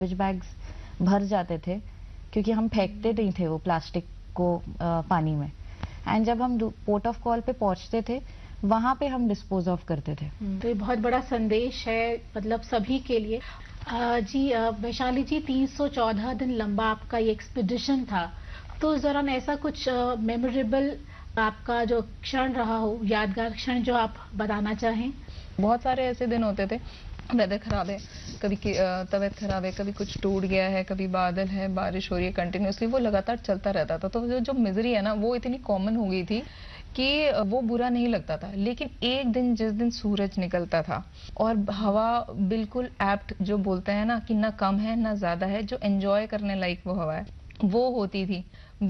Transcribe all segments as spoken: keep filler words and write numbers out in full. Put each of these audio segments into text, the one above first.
Bags भर जाते थे क्योंकि हम फेंकते नहीं थे वो प्लास्टिक को आ, पानी में। एंड जब हम पोर्ट ऑफ कॉल पे पहुंचते थे वहां पे हम डिस्पोज ऑफ करते थे। तो ये बहुत बड़ा संदेश है मतलब सभी के लिए। आ, जी वैशाली जी, तीन सौ चौदह दिन लंबा आपका ये एक्सपीडिशन था, तो उस दौरान ऐसा कुछ मेमोरेबल आपका जो क्षण रहा हो, यादगार क्षण जो आप बताना चाहें? बहुत सारे ऐसे दिन होते थे, वेदर खराब है, कभी तबीयत खराब है, कभी कुछ टूट गया है, कभी बादल है, बारिश हो रही है कंटिन्यूसली, वो लगातार चलता रहता था। तो जो, जो मिजरी है ना वो इतनी कॉमन हो गई थी कि वो बुरा नहीं लगता था। लेकिन एक दिन जिस दिन सूरज निकलता था और हवा बिल्कुल एप्ट, जो बोलते हैं ना कि ना कम है ना ज्यादा है, जो एंजॉय करने लायक वो हवा है, वो होती थी।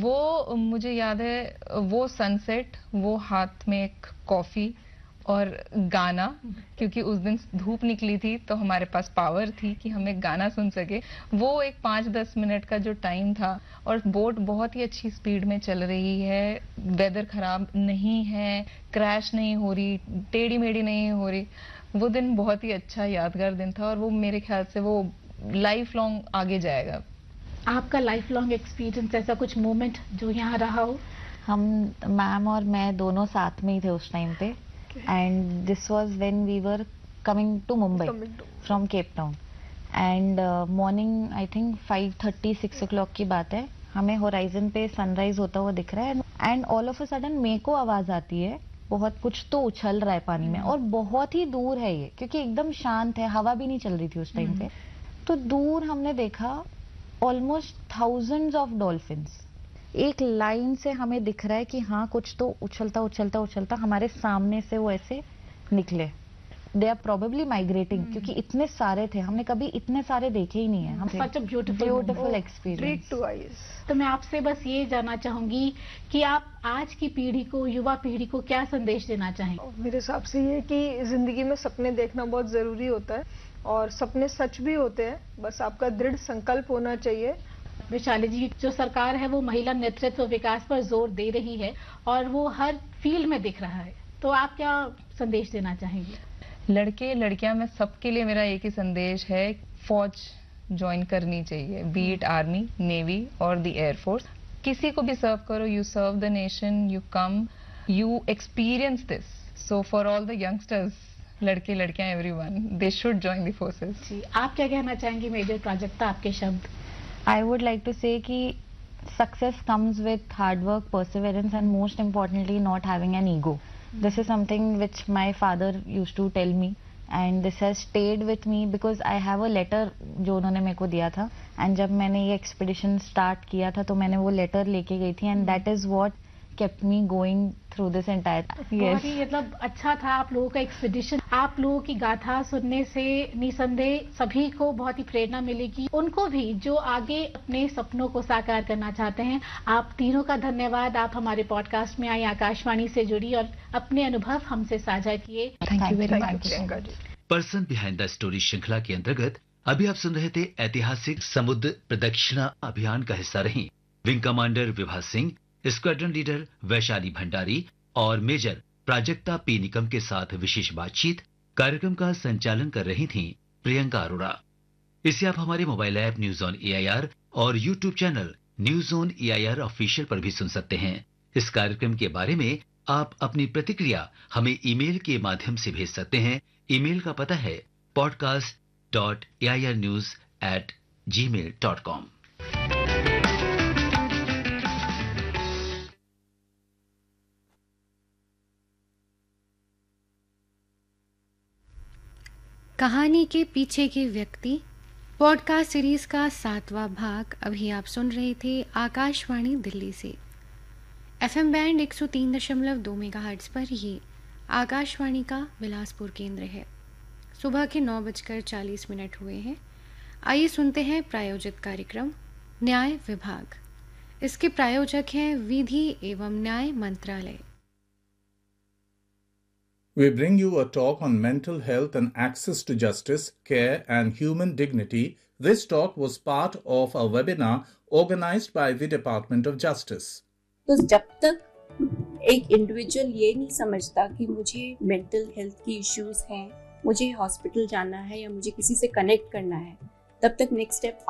वो मुझे याद है, वो सनसेट, वो हाथ में एक कॉफी और गाना, क्योंकि उस दिन धूप निकली थी तो हमारे पास पावर थी कि हम एक गाना सुन सके। वो एक पाँच दस मिनट का जो टाइम था, और बोट बहुत ही अच्छी स्पीड में चल रही है, वेदर खराब नहीं है, क्रैश नहीं हो रही, टेढ़ी मेढ़ी नहीं हो रही। वो दिन बहुत ही अच्छा यादगार दिन था और वो मेरे ख्याल से वो लाइफ लॉन्ग आगे जाएगा। आपका लाइफ लॉन्ग एक्सपीरियंस, ऐसा कुछ मोमेंट जो यहाँ रहा हो? हम मैम और मैं दोनों साथ में ही थे उस टाइम पे, and this was when we were coming to Mumbai from Cape Town. And morning I think five thirty six O clock की बात है, हमें होराइजन पे सनराइज होता हुआ दिख रहा है, and all of a sudden मेरे को आवाज आती है बहुत कुछ तो उछल रहा है पानी में, और बहुत ही दूर है ये, क्योंकि एकदम शांत है, हवा भी नहीं चल रही थी उस टाइम पे। तो दूर हमने देखा ऑलमोस्ट थाउजेंड्स ऑफ डॉल्फिन्स, एक लाइन से हमें दिख रहा है कि हाँ कुछ तो उछलता उछलता उछलता हमारे सामने से वो ऐसे निकले। दे आर प्रोबेबली माइग्रेटिंग, क्योंकि इतने सारे थे, हमने कभी इतने सारे देखे ही नहीं है। हम सच अ ब्यूटीफुल ब्यूटीफुल एक्सपीरियंस। तो मैं आपसे बस ये जानना चाहूंगी कि आप आज की पीढ़ी को, युवा पीढ़ी को क्या संदेश देना चाहेंगे? मेरे हिसाब से ये कि जिंदगी में सपने देखना बहुत जरूरी होता है, और सपने सच भी होते हैं, बस आपका दृढ़ संकल्प होना चाहिए। वैशाली जी, जो सरकार है वो महिला नेतृत्व विकास पर जोर दे रही है और वो हर फील्ड में दिख रहा है, तो आप क्या संदेश देना चाहेंगे? लड़के लड़कियां में सबके लिए मेरा एक ही संदेश है, फौज ज्वाइन करनी चाहिए, बी इट आर्मी, नेवी और द एयरफोर्स। किसी को भी सर्व करो, you serve the nation, you come, you experience this. So for all the youngsters, लड़के लड़कियां everyone, they should join the forces. जी, आप क्या कहना चाहेंगे मेजर प्राजक्ता, आपके शब्द? I would like to say कि success comes with hard work, perseverance, and most importantly not having an ego. Mm-hmm. This is something which my father used to tell me, and this has stayed with me because I have a letter जो उन्होंने मेरे को दिया था, and जब मैंने ये expedition start किया था तो मैंने वो letter लेके गई थी, and that is what kept me going through this entire. बहुत ही मतलब अच्छा था आप लोगों का एक्सपीडिशन। आप लोगों की गाथा सुनने से निसंदेह सभी को बहुत ही प्रेरणा मिलेगी, उनको भी जो आगे अपने सपनों को साकार करना चाहते हैं। आप तीनों का धन्यवाद, आप हमारे पॉडकास्ट में आई, आकाशवाणी से जुड़ी और अपने अनुभव हमसे साझा किए। Thank you very much. Person behind the story श्रृंखला के अंतर्गत अभी आप सुन रहे थे ऐतिहासिक समुद्र प्रदक्षिणा अभियान का हिस्सा रही wing commander Vibha Singh, squadron leader Vaishali Bhandari और मेजर प्राजक्ता पी निकम के साथ विशेष बातचीत। कार्यक्रम का संचालन कर रही थीं प्रियंका अरोड़ा। इसे आप हमारे mobile app news on AIR और YouTube channel news on AIR official पर भी सुन सकते हैं। इस कार्यक्रम के बारे में आप अपनी प्रतिक्रिया हमें ईमेल के माध्यम से भेज सकते हैं। ईमेल का पता है podcast dot A I R news at ji mail dot com. कहानी के पीछे के व्यक्ति पॉडकास्ट सीरीज का सातवां भाग अभी आप सुन रहे थे आकाशवाणी दिल्ली से। एफएम बैंड एक सौ तीन दशमलव दो मेगाहर्ट्ज पर ये आकाशवाणी का बिलासपुर केंद्र है। सुबह के नौ बजकर चालीस मिनट हुए हैं। आइए सुनते हैं प्रायोजित कार्यक्रम न्याय विभाग। इसके प्रायोजक हैं विधि एवं न्याय मंत्रालय। We bring you a talk on mental health and access to justice, care and human dignity. This talk was part of a webinar organized by the Department of Justice. तो जब तक एक इंडिविजुअल ये नहीं समझता कि मुझे मेंटल हेल्थ की इश्यूज हैं, मुझे हॉस्पिटल जाना है या मुझे किसी से कनेक्ट करना है, तब तक नेक्स्ट स्टेप